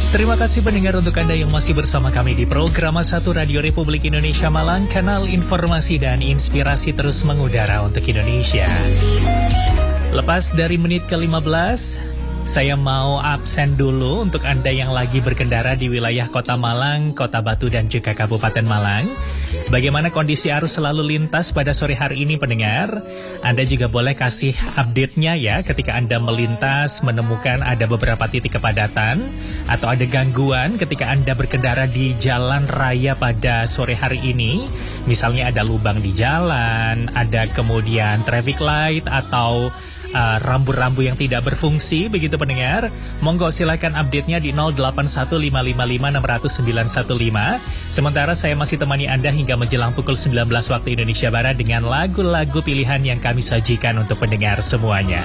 Terima kasih pendengar untuk Anda yang masih bersama kami di program 1 Radio Republik Indonesia Malang, kanal informasi dan inspirasi terus mengudara untuk Indonesia. Lepas dari menit ke-15, saya mau absen dulu untuk Anda yang lagi berkendara di wilayah Kota Malang, Kota Batu dan juga Kabupaten Malang. Bagaimana kondisi arus lalu lintas pada sore hari ini pendengar? Anda juga boleh kasih update-nya ya ketika Anda melintas menemukan ada beberapa titik kepadatan atau ada gangguan ketika Anda berkendara di jalan raya pada sore hari ini. Misalnya ada lubang di jalan, ada kemudian traffic light atau rambu-rambu yang tidak berfungsi, begitu pendengar. Monggo silakan update-nya di 081555600915. Sementara saya masih temani Anda hingga menjelang pukul 19 waktu Indonesia Barat dengan lagu-lagu pilihan yang kami sajikan untuk pendengar semuanya.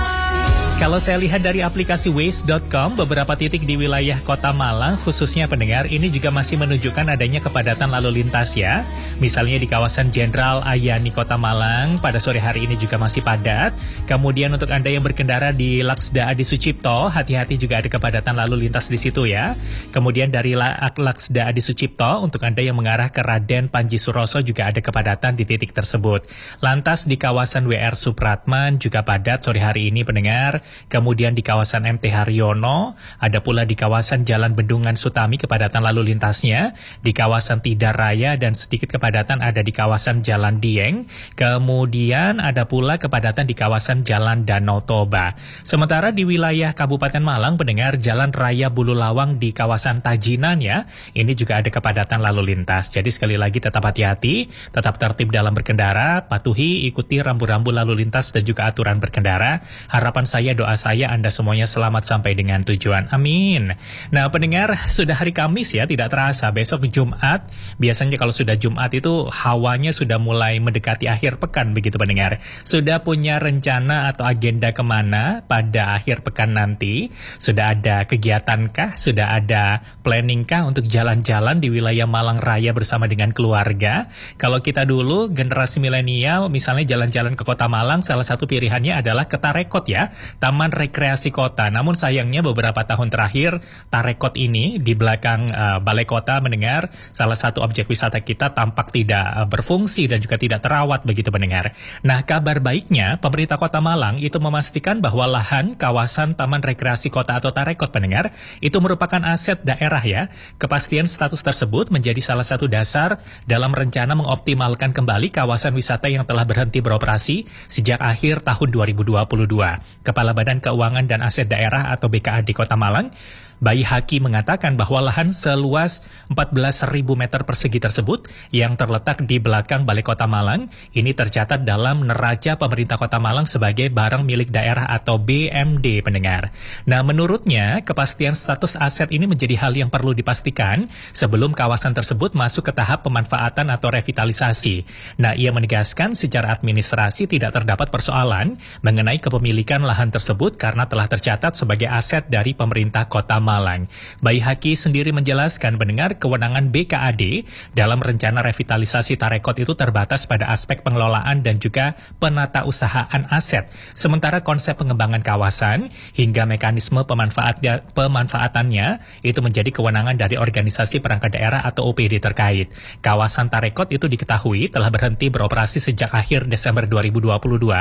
Kalau saya lihat dari aplikasi Waze.com, beberapa titik di wilayah Kota Malang, khususnya pendengar, ini juga masih menunjukkan adanya kepadatan lalu lintas ya. Misalnya di kawasan Jenderal Ayani Kota Malang, pada sore hari ini juga masih padat. Kemudian untuk Anda yang berkendara di Laksda Adi Sucipto, hati-hati juga ada kepadatan lalu lintas di situ ya. Kemudian dari Laksda Adi Sucipto, untuk Anda yang mengarah ke Raden Panji Suroso juga ada kepadatan di titik tersebut. Lantas di kawasan WR Supratman juga padat sore hari ini pendengar. Kemudian di kawasan MT Haryono, ada pula di kawasan Jalan Bendungan Sutami kepadatan lalu lintasnya, di kawasan Tidar Raya dan sedikit kepadatan ada di kawasan Jalan Dieng, kemudian ada pula kepadatan di kawasan Jalan Danau Toba. Sementara di wilayah Kabupaten Malang, pendengar, Jalan Raya Bulu Lawang di kawasan Tajinan ya, ini juga ada kepadatan lalu lintas. Jadi sekali lagi tetap hati-hati, tetap tertib dalam berkendara, patuhi, ikuti rambu-rambu lalu lintas dan juga aturan berkendara. Harapan saya, doa saya Anda semuanya selamat sampai dengan tujuan. Amin. Nah pendengar, sudah hari Kamis ya, tidak terasa. Besok Jumat, biasanya kalau sudah Jumat itu hawanya sudah mulai mendekati akhir pekan begitu pendengar. Sudah punya rencana atau agenda kemana pada akhir pekan nanti? Sudah ada kegiatankah? Sudah ada planningkah untuk jalan-jalan di wilayah Malang Raya bersama dengan keluarga? Kalau kita dulu generasi milenial, misalnya jalan-jalan ke Kota Malang, salah satu pilihannya adalah ke Tarekot ya, Taman Rekreasi Kota. Namun sayangnya beberapa tahun terakhir Tarekot ini di belakang Balai Kota mendengar salah satu objek wisata kita tampak tidak berfungsi dan juga tidak terawat begitu pendengar. Nah kabar baiknya pemerintah Kota Malang itu memastikan bahwa lahan kawasan Taman Rekreasi Kota atau Tarekot pendengar itu merupakan aset daerah ya. Kepastian status tersebut menjadi salah satu dasar dalam rencana mengoptimalkan kembali kawasan wisata yang telah berhenti beroperasi sejak akhir tahun 2022. Kepala Badan Keuangan dan Aset Daerah atau BKAD Kota Malang, Bayi Haki mengatakan bahwa lahan seluas 14.000 meter persegi tersebut yang terletak di belakang Balai Kota Malang ini tercatat dalam neraca pemerintah Kota Malang sebagai barang milik daerah atau BMD pendengar. Nah menurutnya kepastian status aset ini menjadi hal yang perlu dipastikan sebelum kawasan tersebut masuk ke tahap pemanfaatan atau revitalisasi. Nah ia menegaskan secara administrasi tidak terdapat persoalan mengenai kepemilikan lahan tersebut karena telah tercatat sebagai aset dari pemerintah Kota Malang. Bayi Haki sendiri menjelaskan pendengar kewenangan BKAD dalam rencana revitalisasi Tarekot itu terbatas pada aspek pengelolaan dan juga penata usahaan aset. Sementara konsep pengembangan kawasan hingga mekanisme pemanfaatannya itu menjadi kewenangan dari organisasi perangkat daerah atau OPD terkait. Kawasan Tarekot itu diketahui telah berhenti beroperasi sejak akhir Desember 2022.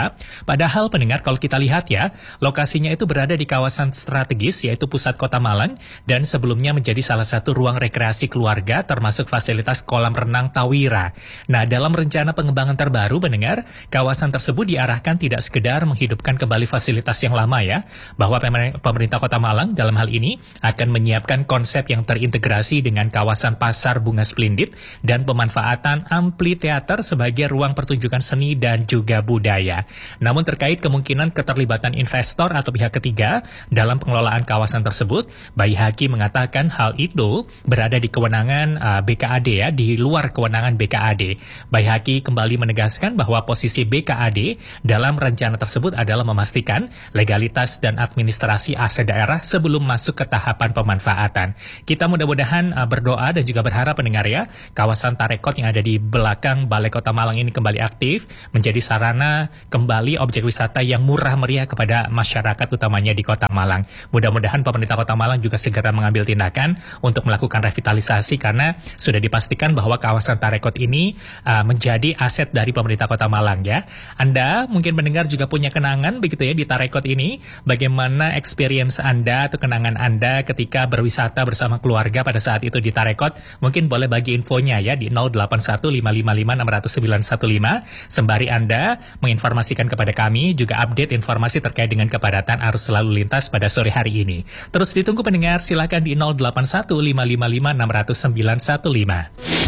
Padahal pendengar kalau kita lihat ya, lokasinya itu berada di kawasan strategis yaitu pusat Kota Malang dan sebelumnya menjadi salah satu ruang rekreasi keluarga termasuk fasilitas kolam renang Tawira. Nah, dalam rencana pengembangan terbaru pendengar, kawasan tersebut diarahkan tidak sekedar menghidupkan kembali fasilitas yang lama ya, bahwa pemerintah Kota Malang dalam hal ini akan menyiapkan konsep yang terintegrasi dengan kawasan Pasar Bunga Splendid dan pemanfaatan amfiteater sebagai ruang pertunjukan seni dan juga budaya. Namun terkait kemungkinan keterlibatan investor atau pihak ketiga dalam pengelolaan kawasan tersebut, Bayi Haki mengatakan hal itu berada di kewenangan BKAD ya, di luar kewenangan BKAD. Bayi Haki kembali menegaskan bahwa posisi BKAD dalam rencana tersebut adalah memastikan legalitas dan administrasi aset daerah sebelum masuk ke tahapan pemanfaatan. Kita mudah-mudahan berdoa dan juga berharap pendengar ya, kawasan Tarekot yang ada di belakang Balai Kota Malang ini kembali aktif, menjadi sarana kembali objek wisata yang murah meriah kepada masyarakat utamanya di Kota Malang. Mudah-mudahan pemerintah Kota Malang Malang juga segera mengambil tindakan untuk melakukan revitalisasi karena sudah dipastikan bahwa kawasan Tarekot ini menjadi aset dari pemerintah Kota Malang ya. Anda mungkin mendengar juga punya kenangan begitu ya di Tarekot ini. Bagaimana experience Anda atau kenangan Anda ketika berwisata bersama keluarga pada saat itu di Tarekot? Mungkin boleh bagi infonya ya di 081555600915 sembari Anda menginformasikan kepada kami juga update informasi terkait dengan kepadatan arus lalu lintas pada sore hari ini. Terus ditunggu pendengar, silakan di 081555600915.